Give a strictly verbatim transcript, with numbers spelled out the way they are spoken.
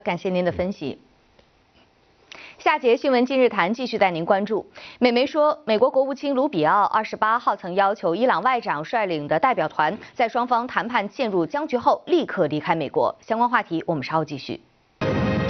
感谢您的分析。下节新闻今日谈继续带您关注。美媒说，美国国务卿卢比奥二十八号曾要求伊朗外长率领的代表团在双方谈判陷入僵局后立刻离开美国。相关话题我们稍后继续。